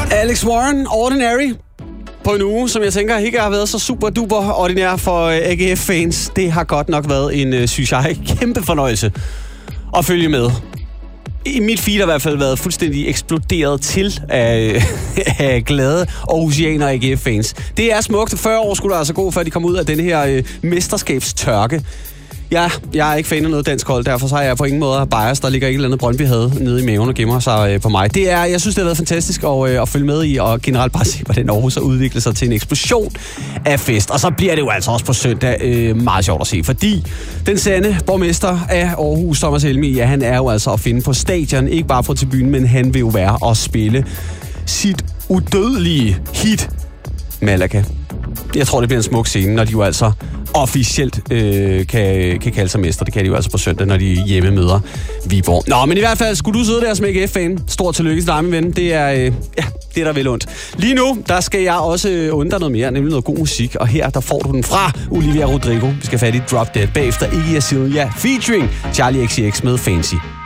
Alex Warren, Ordinary, på en uge, som jeg tænker ikke har været så super duper ordinær for AGF-fans. Det har godt nok været en, synes jeg, kæmpe fornøjelse at følge med. I mit feed har i hvert fald været fuldstændig eksploderet til af glade Aarhusianer og AGF-fans. Det er smukt. 40 år skulle der altså gå, før de kom ud af den her mesterskabstørke. Ja, jeg er ikke fan af noget dansk hold, derfor så er jeg på ingen måde bias. Der ligger ikke et eller andet Brøndby havde nede i maven og gemmer sig på mig. Jeg synes, det har været fantastisk at følge med i, og generelt bare se, hvordan Aarhus har udviklet sig til en eksplosion af fest. Og så bliver det jo altså også på søndag meget sjovt at se, fordi den sande borgmester af Aarhus, Thomas Helmig, ja, han er jo altså at finde på stadion, ikke bare på tribunen, men han vil jo være at spille sit udødelige hit, Malaga. Jeg tror, det bliver en smuk scene, når de jo altså officielt kan kalde sig mester. Det kan de jo altså på søndag, når de hjemme møder Viborg. Nå, men i hvert fald, skulle du sidde der som AGF-fan, stort tillykke til dig, min ven. Det er, det er der vel ondt. Lige nu, der skal jeg også undre noget mere, nemlig noget god musik. Og her, der får du den fra Olivia Rodrigo. Vi skal fat i Drop Dead. Bagefter Iggy Azalea featuring Charlie XCX med Fancy.